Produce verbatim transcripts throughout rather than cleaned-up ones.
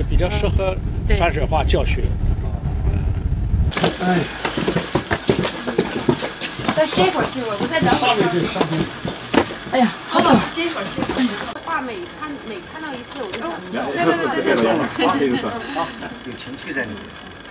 比较适合山水画教学。哎， 再歇一会儿，歇一会儿，我再找会儿。哎呀，好好歇一会儿，歇一会儿。画每看每看到一次，我就想笑。对对对对对。 有情趣在里面。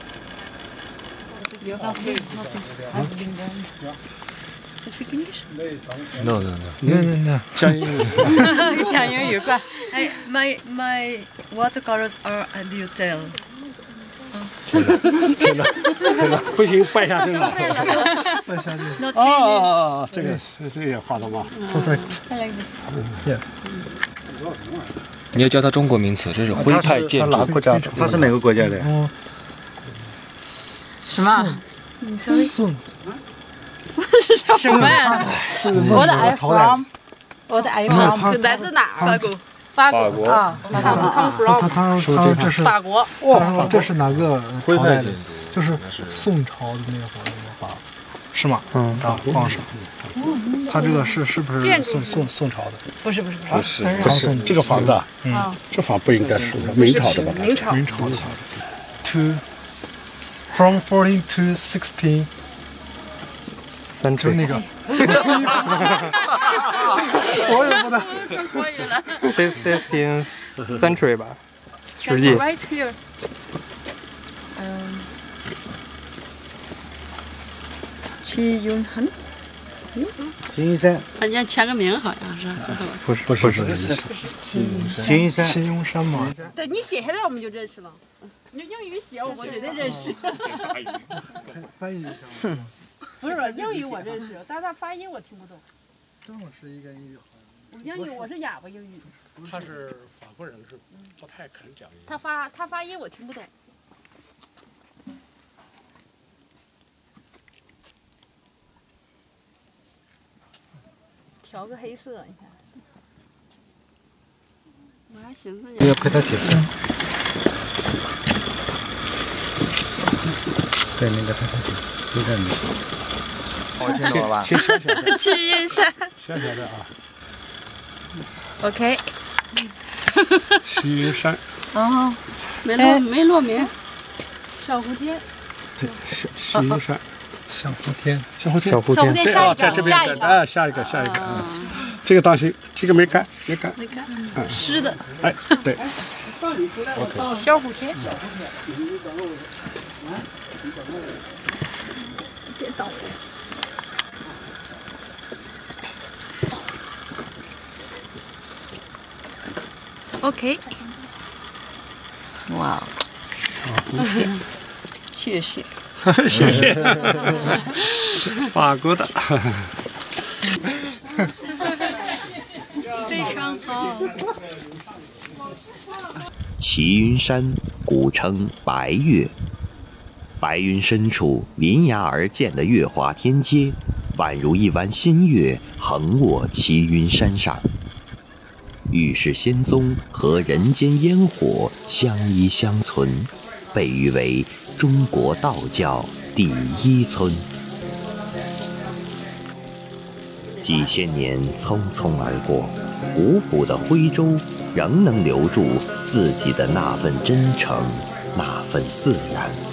Nothing, nothing has been burned. You speak English? No, no, no. No, no, no. 讲英语。 讲英语快。 I, my my watercolors are a detail. 真的，真的，真的，不行，拜下身了。 拜下身。 It's not 哦 finished. 哦哦，这个这个也画的吗 Perfect. I like this. Yeah. 你要教他中国名词，这是徽派建筑。 国家的？ 他是哪个国家的？ 哦， 什么？ 宋。 什么呀？我的 I from， 我的 I from 是来自哪儿？ 法国。 法国啊，他他们他 from 他他说这是法国。 他说这是哪个朝代的？就是宋朝的那会儿画，是吗？嗯，啊，皇上。他这个是是不是宋宋宋朝的？ 不是不是不是不是这个房子啊，嗯，这房不应该是明朝的吧？ 明朝明朝的。To from fourteen to sixteen， 就那个。我也不能。 sixteenth century 吧，世纪。 Right here. Um, Qi Yunhan. 秦云山， 人家签个名好像是。 不是不是不是， 秦云山， 秦雍山嘛。 对你写下来我们就认识了。你英语写我绝对认识。 翻译一下。 不是英语我认识，但是他发音我听不懂。 正是一个英语好我英语我是哑巴英语。 他是法国人，是不太肯讲英语。 他发他发音我听不懂。调个黑色，你看。我还寻思你要陪他写字。对，那个陪他写字，就在那。 我听懂了吧？ 小小的， 齐云山。 小小的啊。 OK。 齐云山。 哦，没落没落名。小蝴蝶。 对，齐齐云山。 小蝴蝶， 小蝴蝶， 小蝴小蝴蝶对啊， 下一个， 在这边下一个， 啊，下一个，下一个啊，这个当心，这个没干，没干， 没干，湿的。 哎，对。 小蝴蝶。别倒。 OK， 哇，谢谢， 谢谢，法国的， 非常好。 齐云山古称白岳，白云深处临崖而建的月华天阶，宛如一弯新月横卧齐云山上。 玉世仙踪和人间烟火相依相存，被誉为中国道教第一村。几千年匆匆而过，无补的徽州仍能留住自己的那份真诚，那份自然。